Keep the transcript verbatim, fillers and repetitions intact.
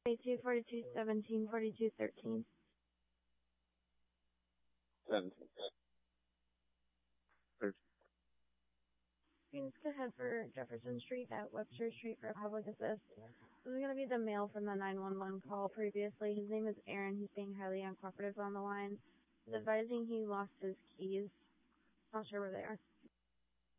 Two forty-two seventeen forty-two thirteen. seventeen. thirteen. You can just go ahead for Jefferson Street at Webster Street for a public assist. This is going to be the male from the nine one one call previously. His name is Aaron. He's being highly uncooperative on the line. He's advising he lost his keys. Not sure where they are.